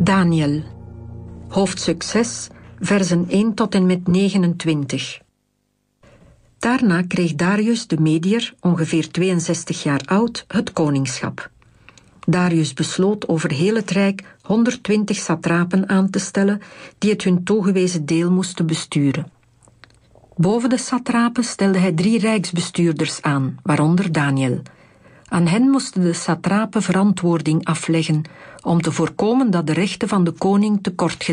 Daniel. Hoofdstuk 6, versen 1 tot en met 29. Daarna kreeg Darius de Mediër, ongeveer 62 jaar oud, het koningschap. Darius besloot over heel het rijk 120 satrapen aan te stellen die het hun toegewezen deel moesten besturen. Boven de satrapen stelde hij 3 rijksbestuurders aan, waaronder Daniel. Aan hen moesten de satrapen verantwoording afleggen om te voorkomen dat de rechten van de koning tekort